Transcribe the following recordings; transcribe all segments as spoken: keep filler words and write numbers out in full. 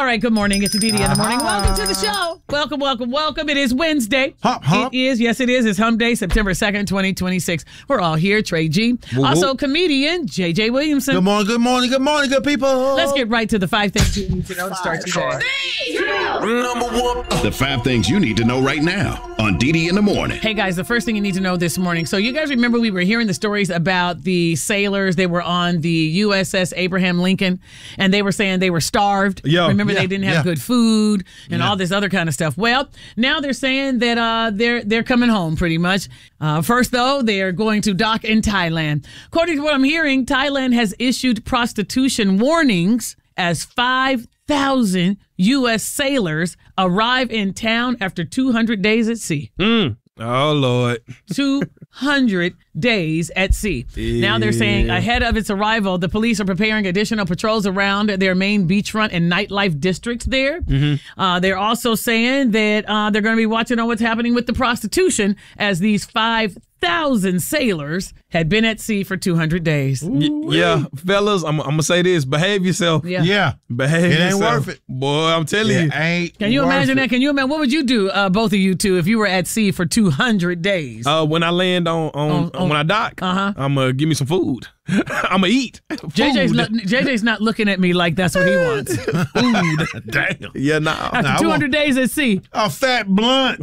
All right, good morning. It's Didi in the morning. Welcome to the show. Welcome, welcome, welcome. It is Wednesday. Hump, hump. It is, yes, it is. It's Hump Day, September second, twenty twenty-six. We're all here. Trey G. Woo-woo. Also, comedian J J Williamson. Good morning, good morning, good morning, good people. Let's get right to the five things you need to know to start your day. Number one. The five things you need to know right now on Didi in the morning. Hey, guys, the first thing you need to know this morning. So you guys remember we were hearing the stories about the sailors. They were on the U S S Abraham Lincoln, and they were saying they were starved. Yo, remember yeah, they didn't have yeah. good food and Yeah. all this other kind of stuff. Well, now they're saying that uh, they're they're coming home pretty much. Uh, first, though, they are going to dock in Thailand. According to what I'm hearing, Thailand has issued prostitution warnings as five thousand U S sailors arrive in town after two hundred days at sea. Mm. Oh, Lord. two hundred days at sea. Now they're saying ahead of its arrival, the police are preparing additional patrols around their main beachfront and nightlife districts there. Mm-hmm. Uh, they're also saying that uh, they're going to be watching on what's happening with the prostitution as these five thousand sailors had been at sea for two hundred days. Y- yeah, fellas, I'm, I'm going to say this. Behave yourself. Yeah. Yeah. Behave It ain't yourself. worth it. Boy, I'm telling It you. ain't Can you worth imagine it. that? Can you imagine? What would you do, uh, both of you two, if you were at sea for two hundred days? Uh, when I land on, on, On- on when I dock, Uh-huh. I'm going to give me some food. I'm going to eat. J J's Food. not, J J's not looking at me like that's what he wants. Food. Damn. Yeah, nah. After Nah, I two hundred days at sea. A fat blunt.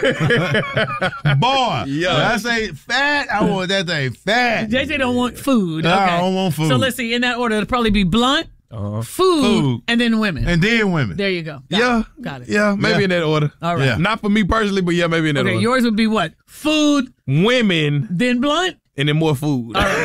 Boy. Yeah. When I say fat, I want that thing fat. J J don't want food. No, Okay. I don't want food. So let's see. In that order, it'll probably be blunt, Uh-huh. food, Food. and then women. And then women. There you go. Got Yeah. it. Got it. Yeah, maybe Yeah. in that order. All right. Yeah. Not for me personally, but yeah, maybe in that Okay, order. yours would be what? Food, Women, then blunt. and then more food. All right.